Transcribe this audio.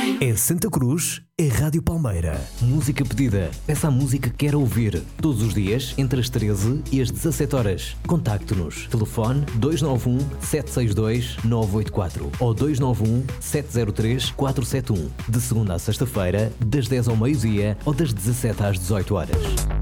Em Santa Cruz, é Rádio Palmeira. Música pedida. Peça a música que quer ouvir. Todos os dias, entre as 13 e as 17 horas. Contacte-nos. Telefone 291-762-984 ou 291-703-471. De segunda a sexta-feira, das 10 ao meio-dia ou das 17 às 18 horas.